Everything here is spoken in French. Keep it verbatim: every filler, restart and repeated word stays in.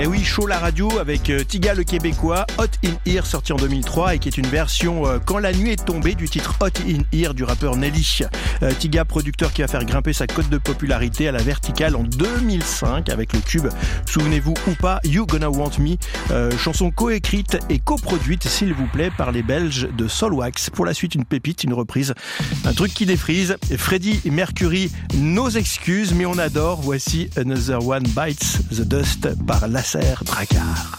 Et oui, chaud la radio avec euh, Tiga le Québécois, Hot in Ear, sorti en deux mille trois et qui est une version euh, Quand la nuit est tombée du titre Hot in Ear du rappeur Nelly. Euh, Tiga, producteur qui va faire grimper sa cote de popularité à la verticale en deux mille cinq avec le tube, souvenez-vous ou pas, You Gonna Want Me, euh, chanson coécrite et coproduite, s'il vous plaît, par les Belges de Soulwax. Pour la suite, une pépite, une reprise, un truc qui défrise. Freddie Mercury, nos excuses, mais on adore. Voici Another One Bites the Dust par Lasser Dracard.